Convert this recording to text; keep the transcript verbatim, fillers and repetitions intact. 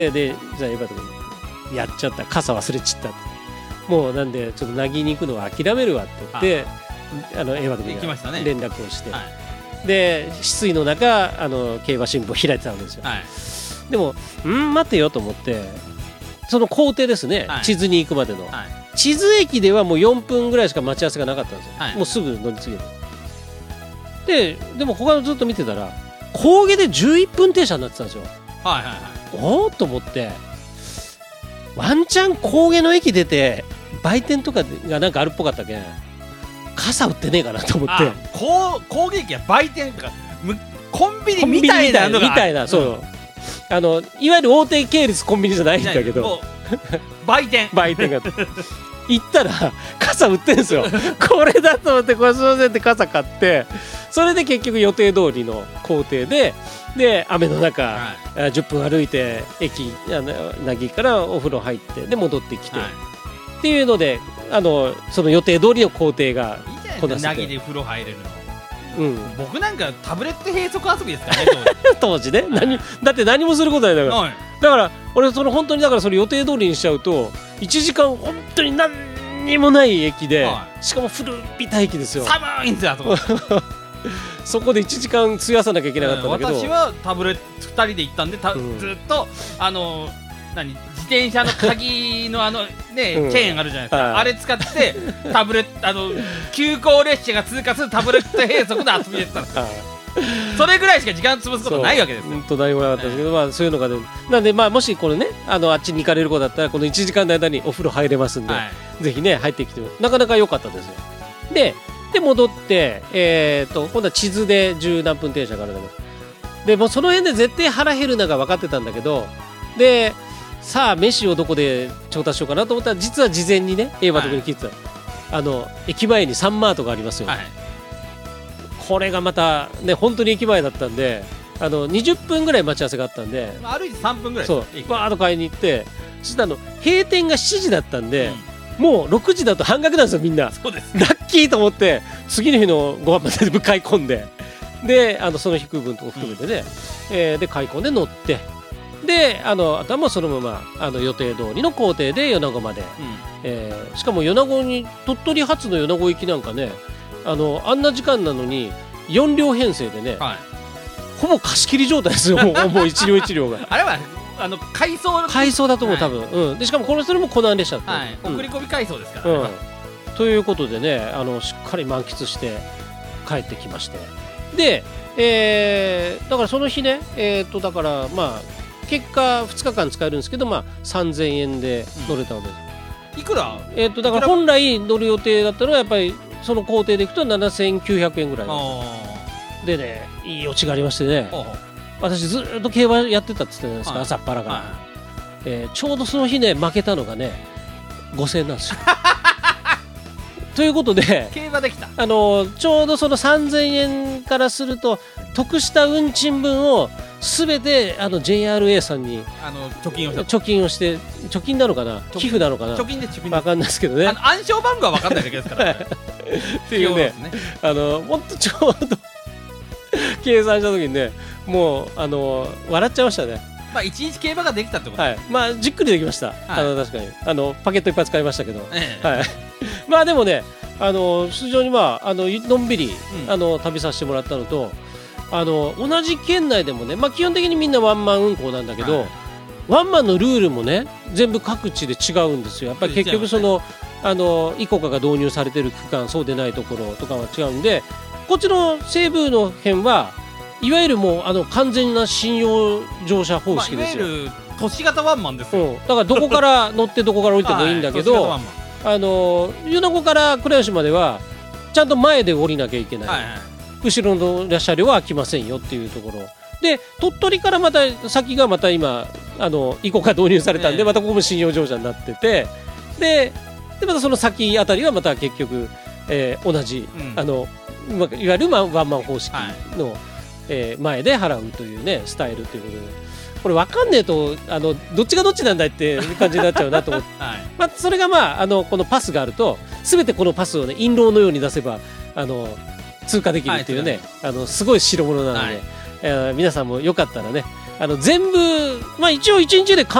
でじゃあエヴァとかやっちゃった、傘忘れちったって、もうなんでちょっとなぎに行くのは諦めるわって言ってあのエヴァとかに連絡をして、はい、で失意の中あの競馬新聞を開いてたんですよ、はい、でもん待てよと思ってその工程ですね、はい、地図に行くまでの、はい、地図駅ではもうよんぷんぐらいしか待ち合わせがなかったんですよ、はい、もうすぐ乗り継げるで、でも他のずっと見てたら高下でじゅういっぷん停車になってたんですよ、はいはいはい、おーっと思ってワンチャン高下の駅出て売店とかがなんかあるっぽかったけん傘売ってねえかなと思って高下駅は売店かコンビニみたいなのがみたいな、そう、うん、あのいわゆる大手系列コンビニじゃないんだけど売店売店が行ったら傘売ってんですよこれだと思ってこれすいませんって傘買ってそれで結局予定通りの工程でで雨の中、はい、じゅっぷん歩いて駅なぎからお風呂入ってで戻ってきて、はい、っていうのであのその予定通りの工程がこなせてなぎで風呂入れるの、うん、僕なんかタブレット閉塞遊びですからね当時ね、はい、何だって何もすることないだから、はい、だから俺その本当にだからそれ予定通りにしちゃうといちじかん本当に何にもない駅で、はい、しかも古びた駅ですよ寒いんですよそこでいちじかん費やさなきゃいけなかったんだけど、 私はタブレットふたりで行ったんでた、うん、ずっとあの何自転車の鍵のあのね、うん、チェーンあるじゃないですか、はい、あれ使ってタブレットあの急行列車が通過するタブレット閉塞で遊びに行ってたんですよ、はい、それぐらいしか時間潰すことないわけですよ。 本当何もなかったですけど、えーまあ、そういうのがねなんでまあもしこれね あのあっちに行かれる子だったらこのいちじかんの間にお風呂入れますんで、はい、ぜひね入ってきてなかなか良かったですよ。でで戻って、えー、と今度は地図で十何分停車があるんだけどでもうその辺で絶対腹減るのが分かってたんだけどでさあ飯をどこで調達しようかなと思ったら実は事前にね A はとこに聞いてた、はい、あの駅前にサンマートがありますよ、はい、これがまたね本当に駅前だったんであのにじゅっぷんぐらい待ち合わせがあったんで歩いてさんぷんぐらいそうバーッと買いに行ってそしたらあの閉店がしちじだったんで、うん、もうろくじだと半額なんですよみんな。 そうです、 ラッキーと思って次の日のご飯まで向かい込んでであのその日食う分と含めてね、うんえー、で買い込んで乗ってであのあとはもうそのままあの予定通りの工程で米子まで、うんえー、しかも米子に鳥取発の米子行きなんかねあのあんな時間なのによん両編成でね、はい、ほぼ貸し切り状態ですよもうもう一両一両があれはあの回送回送だと思う多分、はいうん、でしかもこれそれもコナン列車って、 はいうん、送り込み回送ですから、ねうん、 ということでねあのしっかり満喫して帰ってきましてで、えー、だからその日ねえっ、ー、とだからまあ結果ふつかかん使えるんですけど、まあ、さんぜんえんで乗れたので、 うん、いくら、 えー、とだから本来乗る予定だったのはやっぱりその工程でいくとななせんきゅうひゃくえんぐらいでねいいオチがありましてね私ずっと競馬やってたって言ってたじゃないですか、はい、朝っぱらから、はいえー、ちょうどその日ね負けたのがねごせんえんなんですよということで競馬できたあのちょうどそのさんぜんえんからすると得した運賃分をすべてあの ジェイアールエー さんにあの貯金をした貯金をして貯金なのかな寄付なのかな貯金で貯金で分かんないですけどねあの暗証番号は分かんないだけですから、ね、 っていうねあのもっとちょうど計算した時にねもうあの笑っちゃいましたね。 まあ一日競馬ができたってこと、 はい、まあじっくりできました、はい、あの確かにあのパケットいっぱい使いましたけど、 ええ、 はい、まあでもねあの非常にまああののんびり、うん、あの旅させてもらったのとあの同じ県内でもね、まあ、基本的にみんなワンマン運行なんだけど、はい、ワンマンのルールもね全部各地で違うんですよ。やっぱり結局そのあのイコカが導入されている区間そうでないところとかは違うんでこっちの西部の辺はいわゆるもうあの完全な信用乗車方式ですよ、 まあ、いわゆる都市型ワンマンですよ、うん、 だからどこから乗ってどこから降りてもいいんだけど、はい、あの米子から倉吉まではちゃんと前で降りなきゃいけない、はいはい、後ろの車両は開きませんよっていうところで鳥取からまた先がまた今あのイコカ導入されたんで、えー、またここも信用乗車になっててででまたその先あたりはまた結局、えー、同じ、うん、あのいわゆるワンマン方式の、はいえー、前で払うというねスタイルということでこれ分かんねえとあのどっちがどっちなんだいっていう感じになっちゃうなと思って、はいまあ、それがまああのこのパスがあると全てこのパスをね印籠のように出せばあの通過できるっていうね、はい、あのすごい代物なので、はいえー、皆さんもよかったらねあの全部、まあ、一応いちにちで